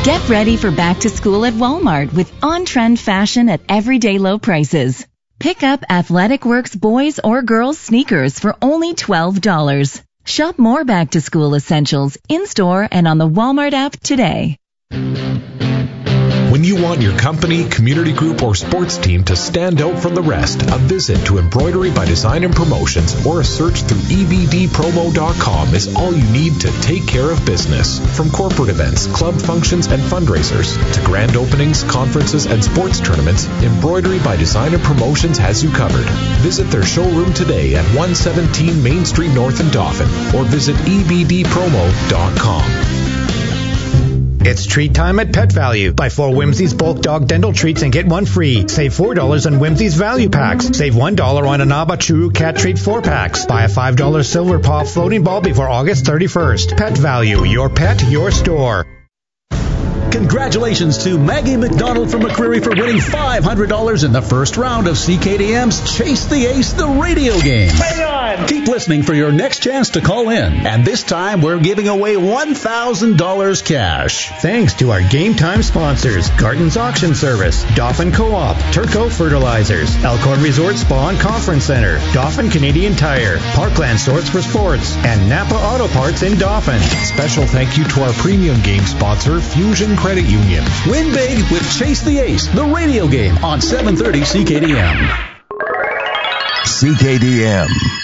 Get ready for back to school at Walmart with on-trend fashion at everyday low prices. Pick up Athletic Works boys or girls sneakers for only $12. Shop more back to school essentials in-store and on the Walmart app today. When you want your company, community group, or sports team to stand out from the rest, a visit to Embroidery by Design and Promotions or a search through ebdpromo.com is all you need to take care of business. From corporate events, club functions, and fundraisers to grand openings, conferences, and sports tournaments, Embroidery by Design and Promotions has you covered. Visit their showroom today at 117 Main Street North in Dauphin or visit ebdpromo.com. It's treat time at Pet Value. Buy 4 Whimsy's bulk dog dental treats and get one free. Save $4 on Whimsy's value packs. Save $1 on Anaba Churu cat treat 4-packs. Buy a $5 Silver Paw floating ball before August 31st. Pet Value. Your pet, your store. Congratulations to Maggie McDonald from McCreary for winning $500 in the first round of CKDM's Chase the Ace, the radio game. Hang on! Keep listening for your next chance to call in. And this time, we're giving away $1,000 cash. Thanks to our game time sponsors, Garden's Auction Service, Dauphin Co-op, Turco Fertilizers, Elkhorn Resort Spa and Conference Center, Dauphin Canadian Tire, Parkland Sorts for Sports, and Napa Auto Parts in Dauphin. Special thank you to our premium game sponsor, Fusion Credit Union. Win big with Chase the Ace, the radio game on 730 CKDM. CKDM.